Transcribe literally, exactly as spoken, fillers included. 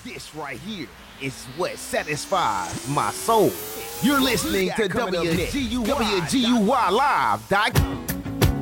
This right here is what satisfies my soul. You're listening to W G U Y Live.